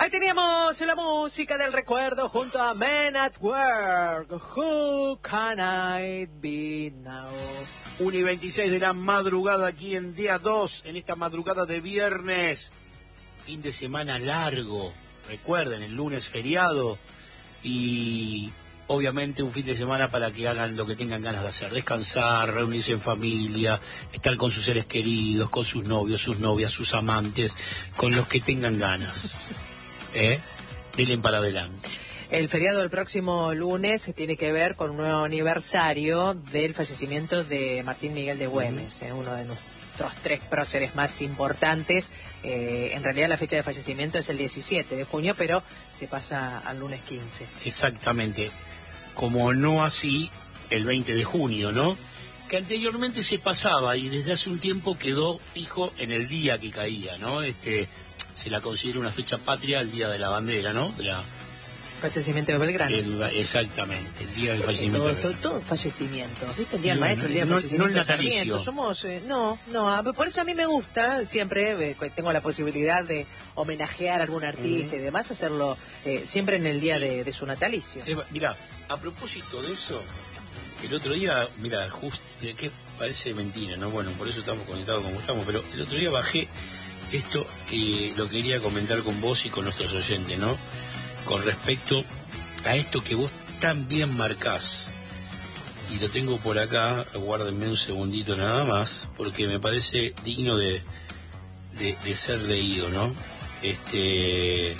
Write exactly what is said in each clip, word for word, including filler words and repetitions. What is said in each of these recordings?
Ahí teníamos la música del recuerdo junto a Men at Work. Who can I be now? una y veintiséis de la madrugada aquí en día dos, en esta madrugada de viernes. Fin de semana largo. Recuerden, el lunes feriado. Y obviamente un fin de semana para que hagan lo que tengan ganas de hacer. Descansar, reunirse en familia, estar con sus seres queridos, con sus novios, sus novias, sus amantes, con los que tengan ganas. ¿Eh? Denle para adelante. El feriado del próximo lunes tiene que ver con un nuevo aniversario del fallecimiento de Martín Miguel de Güemes, uh-huh. eh, uno de nuestros tres próceres más importantes. Eh, en realidad la fecha de fallecimiento es el diecisiete de junio, pero se pasa al lunes quince. Exactamente. Como no así el veinte de junio, ¿no? Que anteriormente se pasaba y desde hace un tiempo quedó fijo en el día que caía, ¿no? Este, se la considera una fecha patria, el día de la bandera, ¿no? De la fallecimiento de Belgrano. El, exactamente, el día del fallecimiento. Todo, de Belgrano. todo, todo fallecimiento, ¿viste? El día del no, maestro, el día del no, fallecimiento. No el natalicio. Somos, eh, no, no, por eso a mí me gusta, siempre eh, tengo la posibilidad de homenajear a algún artista uh-huh. y demás, hacerlo eh, siempre en el día sí. de, de su natalicio. Eh, mira, a propósito de eso, el otro día, mira, justo, que parece mentira, ¿no? Bueno, por eso estamos conectados como estamos, pero el otro día bajé esto que lo quería comentar con vos y con nuestros oyentes, ¿no? Con respecto a esto que vos tan bien marcás, y lo tengo por acá, aguárdenme un segundito nada más, porque me parece digno de, de, de ser leído, ¿no? Este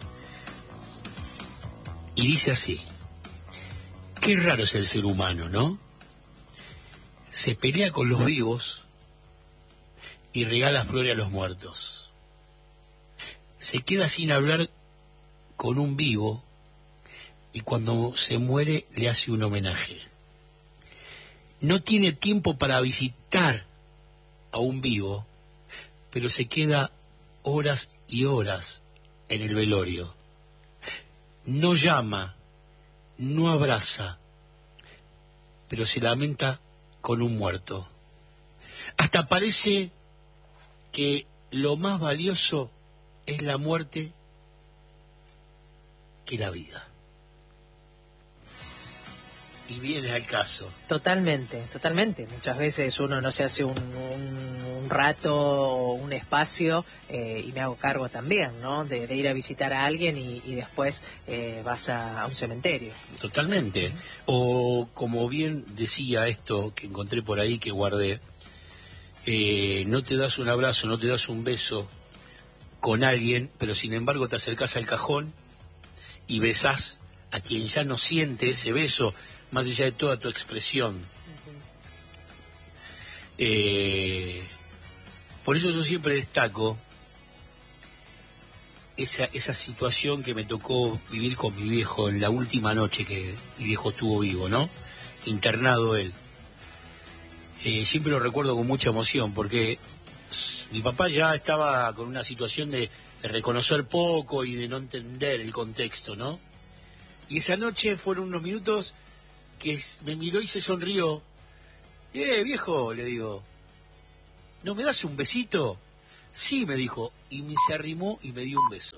y dice así: qué raro es el ser humano, ¿no? Se pelea con los vivos y regala flores a los muertos. Se queda sin hablar con un vivo y cuando se muere le hace un homenaje. No tiene tiempo para visitar a un vivo, pero se queda horas y horas en el velorio. No llama, no abraza, pero se lamenta con un muerto. Hasta parece que lo más valioso es la muerte que la vida. Y viene al caso. Totalmente, totalmente. Muchas veces uno no se hace un, un, un rato o un espacio, eh, y me hago cargo también, ¿no? De, de ir a visitar a alguien y, y después eh, vas a, a un cementerio. Totalmente. O como bien decía esto que encontré por ahí, que guardé, eh, no te das un abrazo, no te das un beso con alguien, pero sin embargo te acercás al cajón y besás a quien ya no siente ese beso, más allá de toda tu expresión. Uh-huh. Eh, por eso yo siempre destaco esa, esa situación que me tocó vivir con mi viejo en la última noche que mi viejo estuvo vivo, ¿no? Internado él. Eh, siempre lo recuerdo con mucha emoción, porque mi papá ya estaba con una situación de, de reconocer poco y de no entender el contexto, ¿no? Y esa noche fueron unos minutos que me miró y se sonrió. Eh, viejo, le digo, ¿no me das un besito? Sí, me dijo, y me se arrimó y me dio un beso.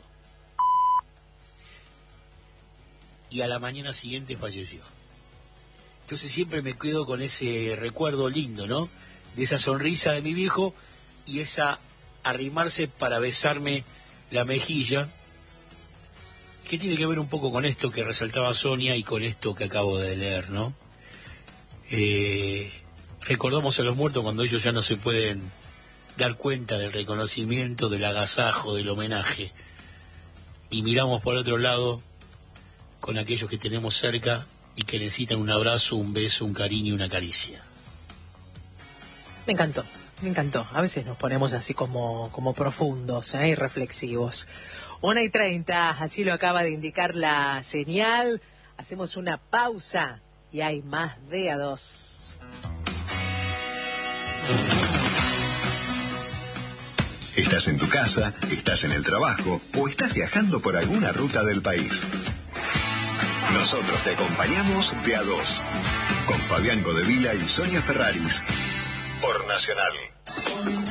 Y a la mañana siguiente falleció. Entonces siempre me quedo con ese recuerdo lindo, ¿no? De esa sonrisa de mi viejo y esa arrimarse para besarme la mejilla, que tiene que ver un poco con esto que resaltaba Sonia y con esto que acabo de leer, ¿no? Eh, recordamos a los muertos cuando ellos ya no se pueden dar cuenta del reconocimiento, del agasajo, del homenaje, y miramos por otro lado con aquellos que tenemos cerca y que necesitan un abrazo, un beso, un cariño y una caricia. Me encantó, me encantó. A veces nos ponemos así como, como profundos, ¿eh? Y reflexivos. Una y treinta, así lo acaba de indicar la señal. Hacemos una pausa y hay más de a dos. Estás en tu casa, estás en el trabajo o estás viajando por alguna ruta del país. Nosotros te acompañamos de a dos, con Fabián Godevila y Sonia Ferraris, por Nacional.